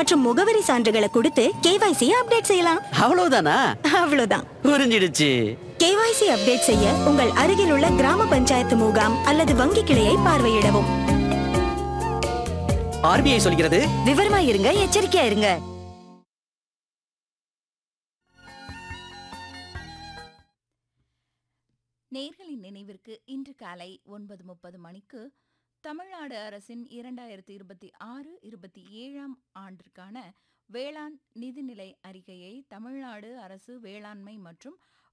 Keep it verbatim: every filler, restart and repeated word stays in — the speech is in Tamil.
மற்றும் முகவரி சான்றுகளை கொடுத்து கேவைசி அப்டேட் செய்யலாம். அவ்வளவுதானா? அவ்வளவுதான். புரிஞ்சிடுச்சு. கேவைசி அப்டேட் செய்ய உங்கள் அருகில் உள்ள கிராம பஞ்சாயத்து முகாம் அல்லது வங்கி கிளையை பார்வையிடவும். ஆர்பிஐ சொல்கிறது, விவரமா இருங்க, எச்சரிக்கையா இருங்க. நேர்களின் நினைவிற்கு இன்று காலை ஒன்பது முப்பது மணிக்கு தமிழ்நாடு அரசின் இரண்டாயிரத்தி இருபத்தி ஆறு இருபத்தி ஏழாம் ஆண்டிற்கான வேளாண் நிதிநிலை அறிக்கையை தமிழ்நாடு அரசு வேளாண்மை மற்றும்